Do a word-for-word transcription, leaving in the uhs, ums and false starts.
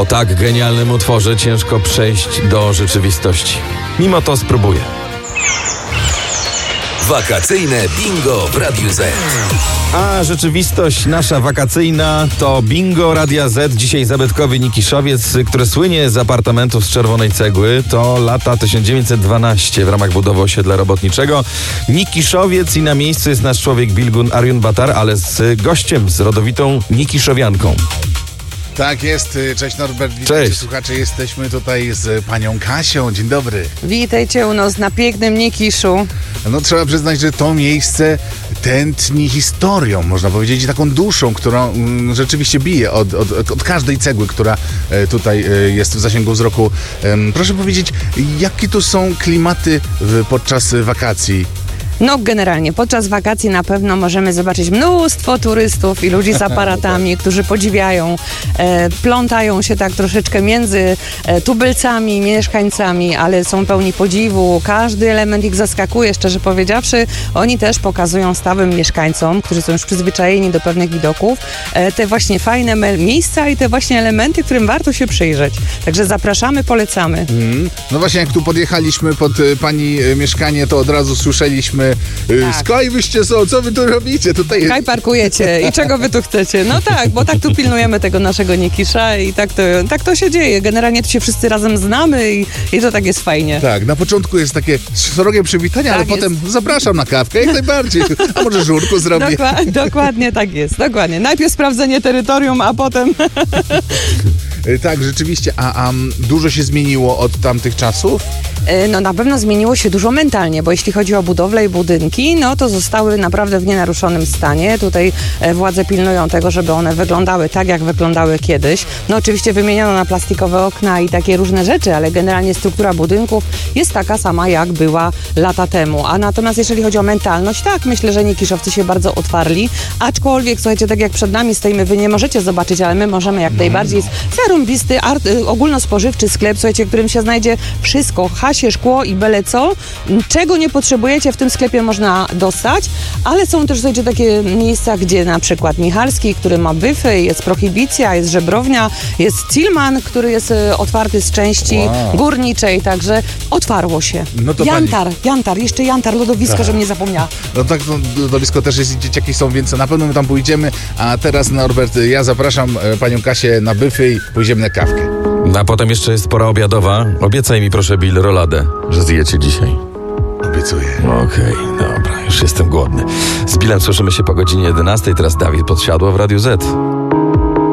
Po tak genialnym utworze ciężko przejść do rzeczywistości. Mimo to spróbuję. Wakacyjne bingo w Radiu Z. A rzeczywistość nasza wakacyjna to bingo Radia Z. Dzisiaj zabytkowy Nikiszowiec, który słynie z apartamentów z czerwonej cegły. To lata tysiąc dziewięćset dwanaście w ramach budowy osiedla robotniczego. Nikiszowiec i na miejscu jest nasz człowiek Bilgun Arjun Batar, ale z gościem, z rodowitą Nikiszowianką. Tak jest, cześć Norbert, witajcie Cześć. słuchacze, jesteśmy tutaj z panią Kasią, dzień dobry. Witajcie u nas na pięknym Nikiszu. No trzeba przyznać, że to miejsce tętni historią, można powiedzieć, taką duszą, którą mm, rzeczywiście bije od, od, od każdej cegły, która e, tutaj e, jest w zasięgu wzroku. E, proszę powiedzieć, jakie tu są klimaty w, podczas wakacji? No generalnie podczas wakacji na pewno możemy zobaczyć mnóstwo turystów i ludzi z aparatami, którzy podziwiają, e, plątają się tak troszeczkę między e, tubylcami, mieszkańcami, ale są pełni podziwu. Każdy element ich zaskakuje, szczerze powiedziawszy. Oni też pokazują stałym mieszkańcom, którzy są już przyzwyczajeni do pewnych widoków, e, te właśnie fajne me- miejsca i te właśnie elementy, którym warto się przyjrzeć. Także zapraszamy, polecamy. Mm. No właśnie, jak tu podjechaliśmy pod y, pani y, mieszkanie, to od razu słyszeliśmy y, Tak. skąd wyście są, co wy tu robicie? Tutaj... Kaj parkujecie i czego wy tu chcecie? No tak, bo tak tu pilnujemy tego naszego Nikisza i tak to, tak to się dzieje. Generalnie tu się wszyscy razem znamy i, i to tak jest fajnie. Tak, na początku jest takie srogie przywitanie, Tak ale jest. potem zapraszam na kawkę, jak najbardziej. A może żurku zrobię? Dokła- dokładnie tak jest, dokładnie. Najpierw sprawdzenie terytorium, a potem... Y, Tak, rzeczywiście. A, a dużo się zmieniło od tamtych czasów? E, No na pewno zmieniło się dużo mentalnie, bo jeśli chodzi o budowlę i budynki, no to zostały naprawdę w nienaruszonym stanie. Tutaj e, władze pilnują tego, żeby one wyglądały tak, jak wyglądały kiedyś. No oczywiście wymieniono na plastikowe okna i takie różne rzeczy, ale generalnie struktura budynków jest taka sama, jak była lata temu. A natomiast jeżeli chodzi o mentalność, tak, myślę, że Nikiszowcy się bardzo otwarli, aczkolwiek, słuchajcie, tak jak przed nami stoimy, wy nie możecie zobaczyć, ale my możemy jak najbardziej. Jest zarąbisty, art, y, ogólnospożywczy sklep, słuchajcie, w którym się znajdzie wszystko, hasie, szkło i byle co. Czego nie potrzebujecie, w tym sklepie można dostać, ale są też, słuchajcie, takie miejsca, gdzie na przykład Michalski, który ma byfy, jest prohibicja, jest żebrownia, jest Cillman, który jest y, otwarty z części Wow. górniczej, także otwarło się. No to Jantar, Jantar, jeszcze Jantar, lodowisko, żebym nie zapomniała. No tak, no, lodowisko też jest i dzieciaki są, więc na pewno my tam pójdziemy. A teraz, Norbert, ja zapraszam e, panią Kasię na byfy i pójdziemy na kawkę. A potem jeszcze jest pora obiadowa. Obiecaj mi proszę, Bill, roladę, że zjecie dzisiaj. Obiecuję. Okej, dobra, już jestem głodny. Z Billem słyszymy się po godzinie jedenastej. Teraz Dawid Podsiadło w Radiu Z.